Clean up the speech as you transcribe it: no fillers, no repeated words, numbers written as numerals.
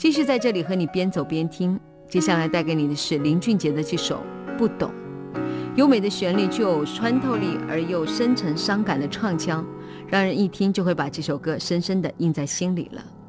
继续在这里和你边走边听。接下来带给你的是林俊杰的这首《不懂》，优美的旋律具有穿透力而又深沉伤感的唱腔，让人一听就会把这首歌深深地印在心里了。